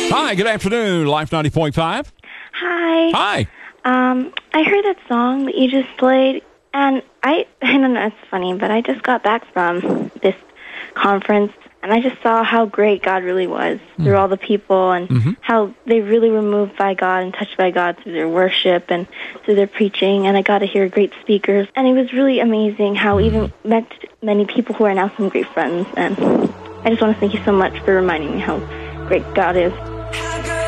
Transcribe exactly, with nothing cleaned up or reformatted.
Hi, good afternoon, Life ninety point five. Hi. Hi. Um, I heard that song that you just played, and I, I don't know, it's funny, but I just got back from this conference, and I just saw how great God really was mm. through all the people, and mm-hmm. how they really were moved by God and touched by God through their worship and through their preaching, and I got to hear great speakers, and it was really amazing how mm. even met many people who are now some great friends, and I just want to thank you so much for reminding me how great God is.